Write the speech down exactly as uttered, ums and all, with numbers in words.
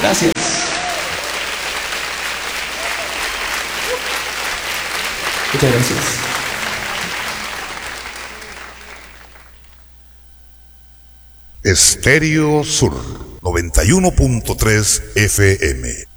Gracias. Muchas gracias. Estéreo Sur noventa y uno punto tres F M.